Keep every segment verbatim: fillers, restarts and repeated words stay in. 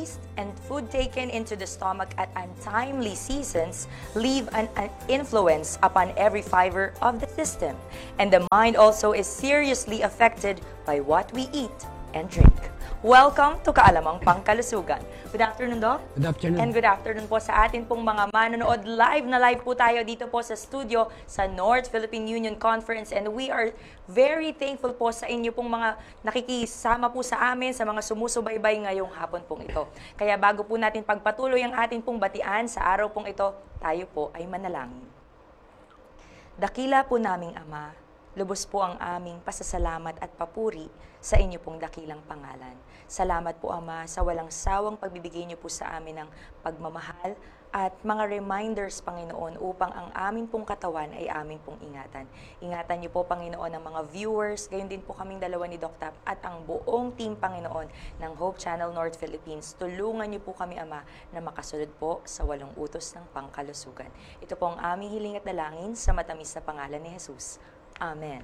taste and food taken into the stomach at untimely seasons leave an, an influence upon every fiber of the system. And the mind also is seriously affected by what we eat and drink. Welcome to Kaalamang Pangkalusugan. Good afternoon, Doc. Good afternoon. And good afternoon po sa atin pong mga manonood. Live na live po tayo dito po sa studio sa North Philippine Union Conference. And we are very thankful po sa inyo pong mga nakikisama po sa amin, sa mga sumusubaybay ngayong hapon pong ito. Kaya bago po natin pagpatuloy ang atin pong batian sa araw pong ito, tayo po ay manalangin. Dakila po naming Ama, lubos po ang aming pasasalamat at papuri sa inyo pong dakilang pangalan. Salamat po, Ama, sa walang sawang pagbibigay niyo po sa amin ng pagmamahal at mga reminders, Panginoon, upang ang amin pong katawan ay amin pong ingatan. Ingatan niyo po, Panginoon, ang mga viewers, gayon din po kaming dalawa ni Doc Tap at ang buong team, Panginoon, ng Hope Channel North Philippines. Tulungan niyo po kami, Ama, na makasunod po sa walong utos ng pangkalusugan. Ito po ang aming hiling at dalangin sa matamis na pangalan ni Jesus. Amen.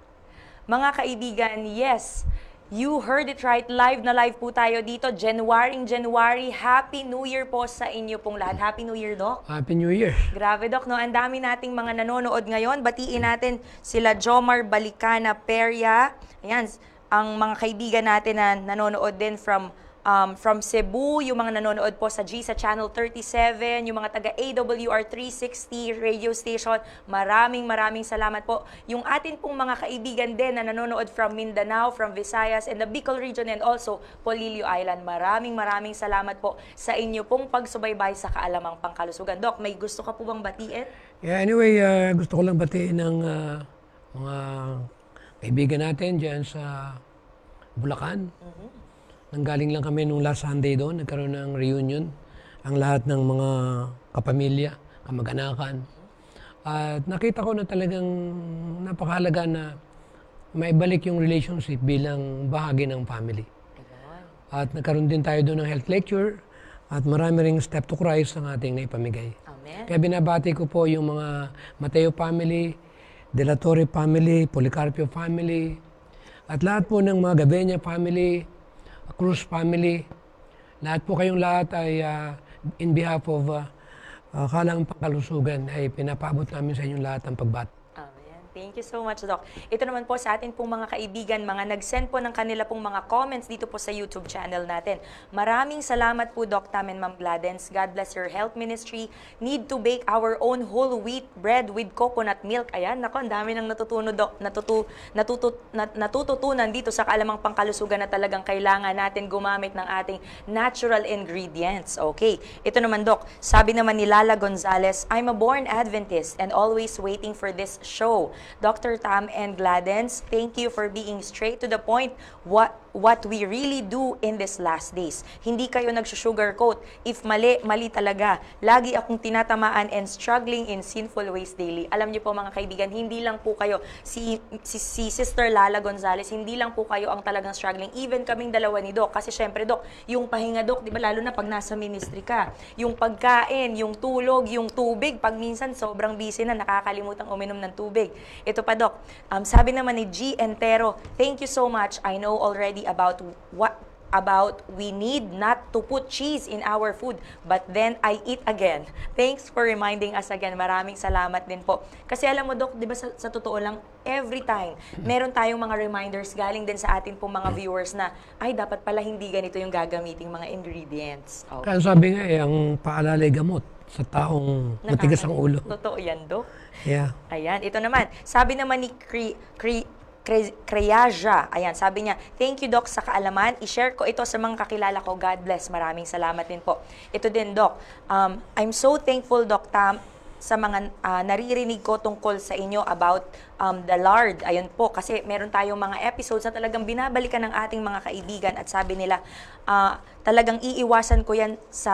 Mga kaibigan, yes, you heard it right. Live na live po tayo dito. January, January. Happy New Year po sa inyo pong lahat. Happy New Year, Doc. Happy New Year. Grabe, Doc, no? Ang dami nating mga nanonood ngayon. Batiin natin sila Jomar Balicana Peria. Ayan, ang mga kaibigan natin na nanonood din from Um, from Cebu, yung mga nanonood po sa G S A Channel thirty-seven, yung mga taga A W R three sixty radio station, maraming maraming salamat po. Yung atin pong mga kaibigan din na nanonood from Mindanao, from Visayas, and the Bicol region, and also Polillo Island, maraming maraming salamat po sa inyo pong pagsubaybay sa Kaalamang Pangkalusugan. Doc, may gusto ka po bang batiin? Yeah, anyway, uh, gusto ko lang batiin ng uh, mga kaibigan natin dyan sa Bulacan. Mm-hmm. Nanggaling lang kami nung last Sunday doon, nagkaroon ng reunion, ang lahat ng mga kapamilya, kamag-anakan. At nakita ko na talagang napakahalaga na maibalik yung relationship bilang bahagi ng family. At nagkaroon din tayo doon ng health lecture at marami ring step to Christ ang ating naipamigay. Amen. Kaya binabati ko po yung mga Mateo family, De La Torre family, Policarpio family, at lahat po ng mga Gabenya family, Cruz family, lahat po kayong lahat ay uh, in behalf of uh, uh, Kaalamang Pangkalusugan ay pinapaabot namin sa inyong lahat ang pagbati. Thank you so much, Doc. Ito naman po sa atin pong mga kaibigan, mga nag-send po ng kanila pong mga comments dito po sa YouTube channel natin. Maraming salamat po, Doc Tam and Ma'am Gladens. God bless your health ministry. Need to bake our own whole wheat bread with coconut milk. Ayan, nako, ang dami nang natutuno, Doc, natutu, natutu, nat, natututunan dito sa Kaalamang Pangkalusugan na talagang kailangan natin gumamit ng ating natural ingredients. Okay, ito naman, Doc. Sabi naman ni Lala Gonzalez, I'm a born Adventist and always waiting for this show. Doctor Tam and Gladens, thank you for being straight to the point what what we really do in these last days. Hindi kayo nagsusugarcoat. If mali, mali talaga. Lagi akong tinatamaan and struggling in sinful ways daily. Alam niyo po mga kaibigan, hindi lang po kayo, si, si, si Sister Lala Gonzalez, hindi lang po kayo ang talagang struggling. Even kaming dalawa ni Doc. Kasi syempre, Doc, yung pahinga, Doc, di ba, lalo na pag nasa ministry ka, yung pagkain, yung tulog, yung tubig, pag minsan sobrang busy na, nakakalimutang uminom ng tubig. Ito pa, Doc. Um, sabi naman ni G. Entero, thank you so much. I know already about what about we need not to put cheese in our food, but then I eat again. Thanks for reminding us again. Maraming salamat din po. Kasi alam mo, Doc, di ba sa, sa totoo lang, every time, meron tayong mga reminders galing din sa atin pong mga viewers na, ay, dapat pala hindi ganito yung gagamiting mga ingredients. Okay. Kaya sabi nga eh, ang paalala ay gamot sa taong matigas ang ulo. Totoo yan, Doc. Yeah. Ayan, ito naman. Sabi naman ni Cre... Cre Kreyaja. Ayan, sabi niya, thank you, Doc, sa kaalaman. I-share ko ito sa mga kakilala ko. God bless. Maraming salamat din po. Ito din, Doc. Um, I'm so thankful, Doc Tam, sa mga uh, naririnig ko tungkol sa inyo about um, the lard. Ayun po, kasi meron tayong mga episodes na talagang binabalikan ng ating mga kaibigan at sabi nila, uh, talagang iiwasan ko yan sa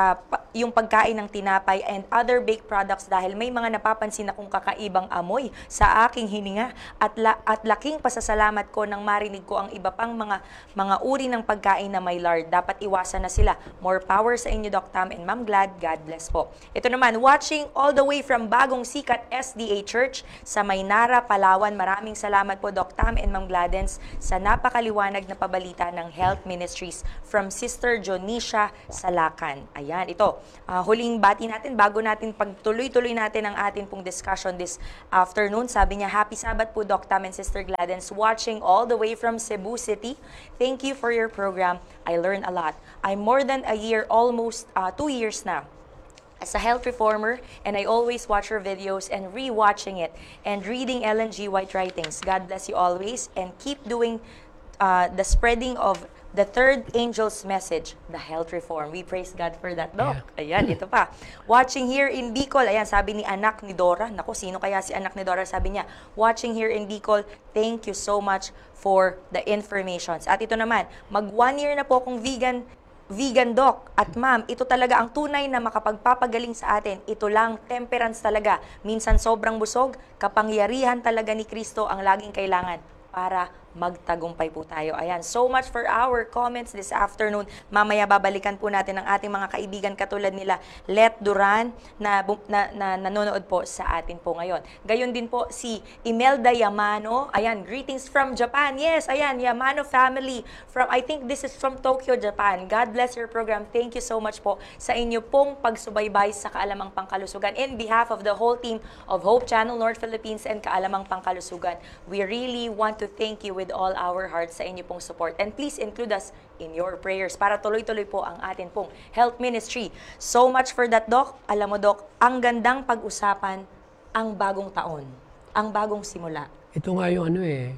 yung pagkain ng tinapay and other baked products dahil may mga napapansin akong kakaibang amoy sa aking hininga at, la, at laking pasasalamat ko nang marinig ko ang iba pang mga mga uri ng pagkain na may lard. Dapat iwasan na sila. More power sa inyo, Doc Tam and Ma'am Glad. God bless po. Ito naman, watching all the way from Bagong Sikat S D A Church sa Maynara, Palawan. Maraming salamat po, Doc Tam and Ma'am Gladens, sa napakaliwanag na pabalita ng Health Ministries from Sister Jonisha Salakan. Ayan, ito. Uh, huling bati natin, bago natin pagtuloy-tuloy natin ang atin pong discussion this afternoon. Sabi niya, Happy Sabbath po, Doc Tam and Sister Gladens, watching all the way from Cebu City. Thank you for your program. I learned a lot. I'm more than a year, almost uh, two years na, as a health reformer, and I always watch your videos and re-watching it and reading Ellen G. White writings. God bless you always and keep doing uh, the spreading of the third angel's message, the health reform. We praise God for that, Doc. Yeah. Ayan, ito pa. Watching here in Bicol, ayan, sabi ni anak ni Dora. Naku, sino kaya si anak ni Dora? Sabi niya, watching here in Bicol, thank you so much for the informations. At ito naman, mag one year na po akong vegan Vegan Doc. At ma'am, ito talaga ang tunay na makapagpapagaling sa atin. Ito lang, temperance talaga. Minsan sobrang busog, kapangyarihan talaga ni Kristo ang laging kailangan para magtagumpay po tayo. Ayan, so much for our comments this afternoon. Mamaya babalikan po natin ang ating mga kaibigan katulad nila Let Duran na, na, na nanonood po sa atin po ngayon. Gayon din po si Imelda Yamano. Ayan, greetings from Japan. Yes, ayan, Yamano family from, I think this is from Tokyo, Japan. God bless your program. Thank you so much po sa inyo pong pagsubaybay sa Kaalamang Pangkalusugan. In behalf of the whole team of Hope Channel North Philippines and Kaalamang Pangkalusugan, we really want to thank you with all our hearts sa inyo pong support. And please include us in your prayers para tuloy-tuloy po ang atin pong health ministry. So much for that, Doc. Alam mo, Doc, ang gandang pag-usapan ang bagong taon, ang bagong simula. Ito nga yung ano eh,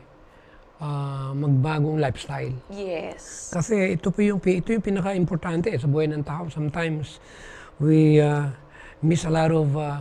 uh, magbagong lifestyle. Yes. Kasi ito po yung, ito yung pinaka-importante eh, sa buhay ng tao. Sometimes we uh, miss a lot of uh,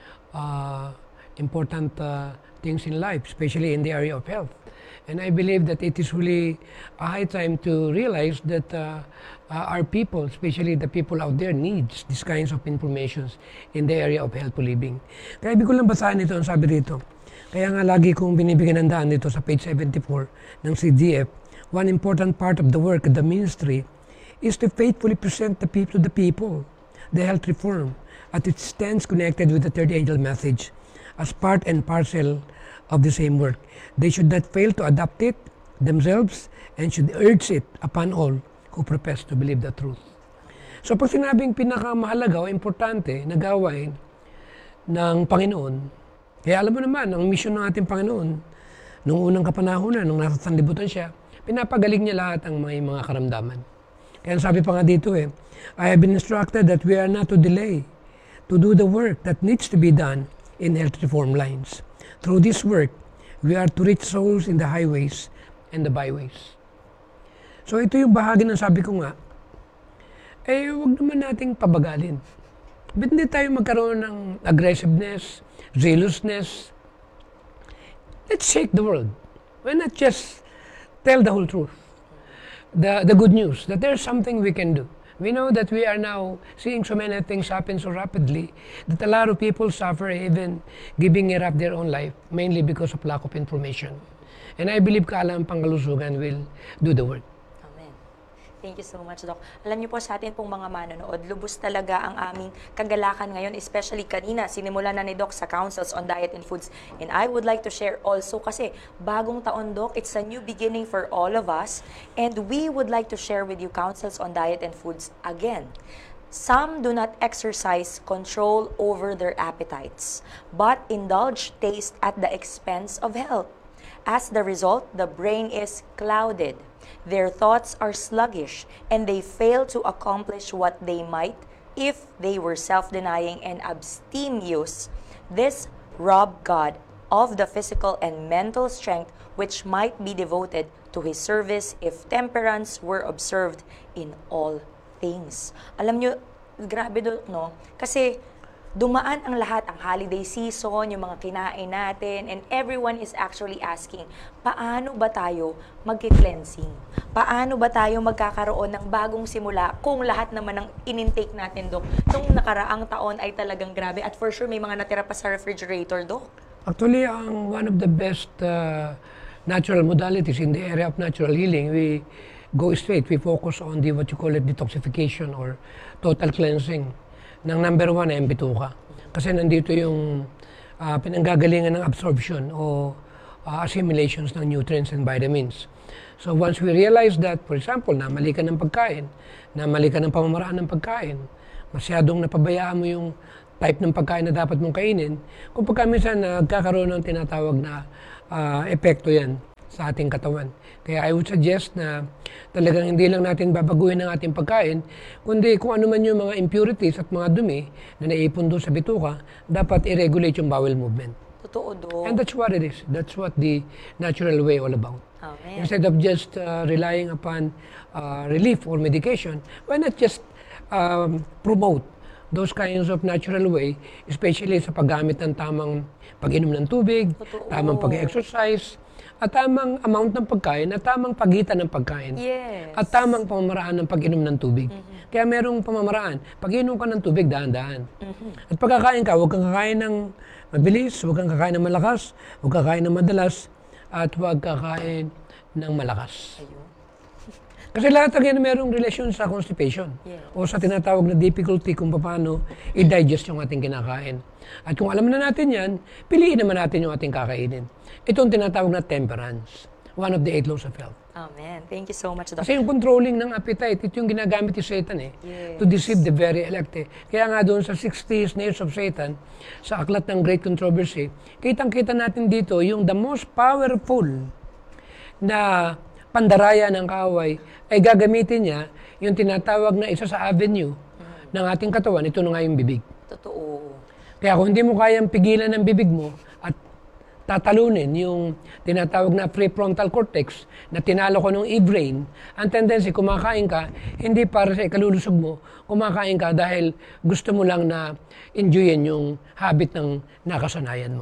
uh, important uh, things in life, especially in the area of health. And I believe that it is really a high time to realize that uh, uh, our people, especially the people out there, needs these kinds of informations in the area of healthful living. Kaya ibig ko lang basahin ito, ang sabi dito. Kaya nga lagi kong binibigyan ng daan dito sa page seventy-four ng C D F, one important part of the work of the ministry is to faithfully present the people to the people, the health reform, as it stands connected with the third angel message as part and parcel of the same work. They should not fail to adopt it themselves and should urge it upon all who profess to believe the truth. So pag sinabing pinakamahalaga o importante na gawain ng Panginoon, kaya alam mo naman, ang mission ng ating Panginoon, nung unang kapanahonan, nung nasa sanlibutan siya, pinapagaling niya lahat ang may mga karamdaman. Kaya sabi pa nga dito eh, I have been instructed that we are not to delay to do the work that needs to be done in health reform lines. Through this work, we are to reach souls in the highways and the byways. So ito yung bahagi ng sabi ko nga, eh huwag naman nating pabagalin. Ba't hindi tayo magkaroon ng aggressiveness, zealousness? Let's shake the world. Why not just tell the whole truth? The, the good news, that there's something we can do. We know that we are now seeing so many things happen so rapidly that a lot of people suffer even giving it up their own life, mainly because of lack of information. And I believe Kaalamang Pangkalusugan will do the work. Amen. Thank you so much, Doc. Alam niyo po sa atin pong mga manonood, lubos talaga ang aming kagalakan ngayon, especially kanina, sinimula na ni Doc sa Councils on Diet and Foods. And I would like to share also kasi bagong taon, Doc, it's a new beginning for all of us. And we would like to share with you Councils on Diet and Foods again. Some do not exercise control over their appetites, but indulge taste at the expense of health. As the result, the brain is clouded. Their thoughts are sluggish, and they fail to accomplish what they might if they were self-denying and abstemious. This rob God of the physical and mental strength which might be devoted to His service if temperance were observed in all things. Alam nyo, grabe do, no? Kasi dumaan ang lahat, ang holiday season, yung mga kinain natin, and everyone is actually asking, paano ba tayo mag-cleansing? Paano ba tayo magkakaroon ng bagong simula kung lahat naman ng in-intake natin, Dok? Nung nakaraang taon ay talagang grabe at for sure may mga natira pa sa refrigerator, Dok. Actually, ang one of the best uh, natural modalities in the area of natural healing, we go straight, we focus on the what you call it detoxification or total cleansing. Ng number one ay ang bituka. Kasi nandito yung uh, pinanggagalingan ng absorption o uh, assimilations ng nutrients and vitamins. So once we realize that, for example, na mali ka ng pagkain, na mali ka ng pamamaraan ng pagkain, masyadong napabayaan mo yung type ng pagkain na dapat mong kainin, kung pagka minsan nagkakaroon ng tinatawag na uh, epekto yan sa ating katawan. Kaya I would suggest na talagang hindi lang natin babaguhin ang ating pagkain, kundi kung ano man yung mga impurities at mga dumi na naipon doon sa bituka, dapat i-regulate yung bowel movement. Totoo, Dok. And that's what it is. That's what the natural way all about. Amen. Instead of just uh, relying upon uh, relief or medication, why not just um, promote those kinds of natural way, especially sa paggamit ng tamang pag-inom ng tubig, Totoo. tamang pag-exercise, at tamang amount ng pagkain, at tamang pagitan ng pagkain. Yes. At tamang pamamaraan ng pag-inom ng tubig. Mm-hmm. Kaya merong pamamaraan. Pag-inom ka ng tubig, dahan-dahan. Mm-hmm. At pagkakain ka, huwag kang kakain ng mabilis, huwag kang kakain ng malakas, huwag kang kakain ng madalas, at huwag kakain ng malakas. Ayun. Kasi lahat ng yan merong relasyon sa constipation. Yeah. O sa tinatawag na difficulty kung paano i-digest yung ating kinakain. At kung alam na natin yan, piliin naman natin yung ating kakainin. Ito ang tinatawag na temperance. One of the eight laws of health. Amen. Thank you so much, Doc. Kasi yung controlling ng appetite, ito yung ginagamit ni Satan eh. Yes. To deceive the very elect eh. Kaya nga doon sa sixty snares of Satan, sa aklat ng Great Controversy, kitang-kita natin dito yung the most powerful na pandaraya ng kaaway ay gagamitin niya yung tinatawag na isa sa avenue mm. ng ating katawan. Ito na nga yung bibig. Totoo. Kaya kung hindi mo kayang pigilan ng bibig mo at tatalunin yung tinatawag na prefrontal cortex na tinalo ko ng e-brain, ang tendency kumakain ka, hindi para sa ikalulusog mo, kumakain ka dahil gusto mo lang na enjoyin yung habit ng nakasanayan mo.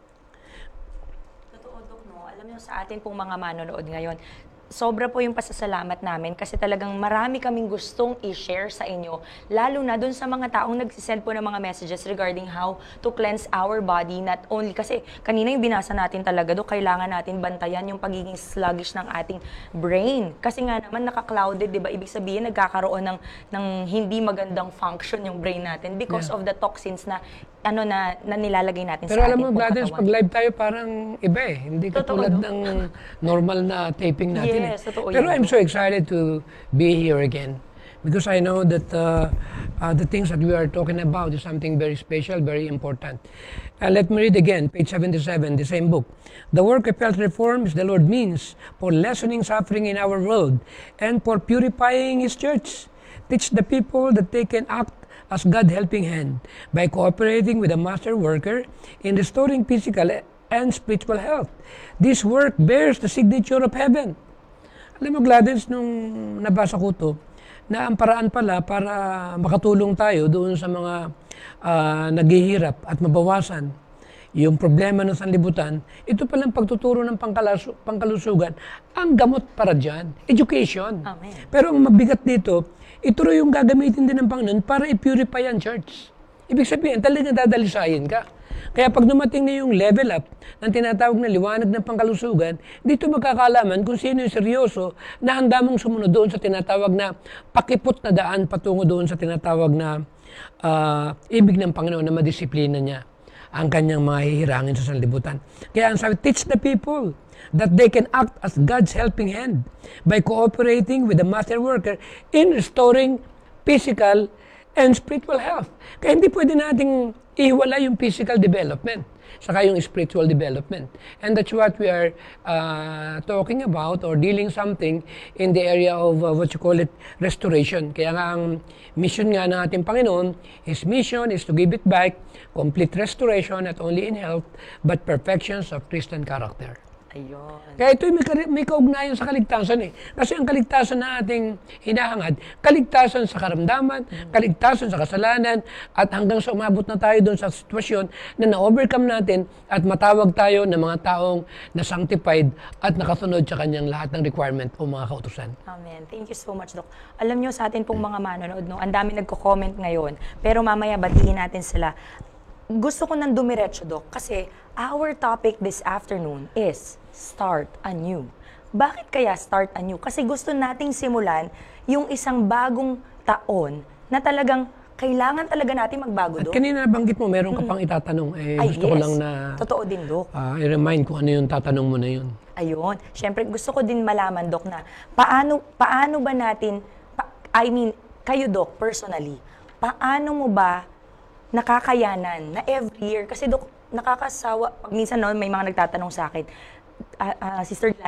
Totoo, Dok, no? Alam niyo sa atin pong mga manonood ngayon, sobra po yung pasasalamat namin kasi talagang marami kaming gustong i-share sa inyo, lalo na dun sa mga taong nagsisend po ng mga messages regarding how to cleanse our body, not only kasi kanina yung binasa natin talaga, do kailangan natin bantayan yung pagiging sluggish ng ating brain. Kasi nga naman naka-clouded, di ba? Ibig sabihin nagkakaroon ng, ng hindi magandang function yung brain natin because Yeah. of the toxins na ano na, na nilalagay natin Pero sa alam ating mo, pong Gladys, katawan. pag live tayo parang iba eh. Hindi Totoo, katulad no? ng normal na taping natin Yes, eh. totoo Pero yun, I'm no? so excited to be here again. Because I know that uh, uh, the things that we are talking about is something very special, very important. Uh, let me read again, page seventy-seven, the same book. The work of health reform is the Lord means for lessening suffering in our world and for purifying His church. Teach the people that they can act as God helping hand by cooperating with the master worker in restoring physical and spiritual health. This work bears the signature of heaven. Alam mo, Gladys, nung nabasa ko to, na ang paraan pala para makatulong tayo doon sa mga uh, naghihirap at mabawasan yung problema ng sanlibutan, ito palang pagtuturo ng pangkalas- pangkalusugan, ang gamot para dyan, education. Amen. Pero ang mabigat dito, ito rin yung gagamitin din ng Panginoon para i-purify ang church. Ibig sabihin, talagang dadalisayin ka. Kaya pag dumating na yung level up ng tinatawag na liwanag ng pangkalusugan, dito magkakalaman kung sino yung seryoso na handa mong sumunod doon sa tinatawag na pakipot na daan patungo doon sa tinatawag na uh, ibig ng Panginoon na madisiplina niya ang kanyang mga hihirangin sa sanlibutan. Kaya ang sabi, teach the people that they can act as God's helping hand by cooperating with the master worker in restoring physical and spiritual health. Kaya hindi pwede nating ihiwala yung physical development saka yung spiritual development. And that's what we are uh, talking about or dealing something in the area of uh, what you call it, restoration. Kaya nga ang mission nga ng ating Panginoon, His mission is to give it back, complete restoration not only in health, but perfections of Christian character. Ayun. Kaya ito may, kari- may kaugnayan sa kaligtasan eh. Kasi ang kaligtasan na ating hinahangad, kaligtasan sa karamdaman, kaligtasan sa kasalanan, at hanggang sa umabot na tayo doon sa sitwasyon na na-overcome natin at matawag tayo ng mga taong na sanctified at nakasunod sa kanyang lahat ng requirement o mga kautusan. Amen. Thank you so much, Doc. Alam nyo sa atin pong mga manonood, no, ang dami nagko-comment ngayon, pero mamaya batiin natin sila. Gusto ko nang dumiretso, Doc, kasi our topic this afternoon is start anew. Bakit kaya start anew? Kasi gusto nating simulan yung isang bagong taon na talagang kailangan talaga natin magbago, At Doc. kanina nabanggit mo, meron ka pang itatanong. Eh, Ay, gusto ko yes. lang na Totoo din, Doc. ah, i-remind kung ano yung tatanong mo na yun. Ayun. Siyempre, gusto ko din malaman, Doc, na paano, paano ba natin, pa- I mean, kayo, Doc, personally, paano mo ba nakakayanan na every year? Kasi, Doc, nakakasawa. Pag minsan, no, may mga nagtatanong sa akin, ah, ah, Sister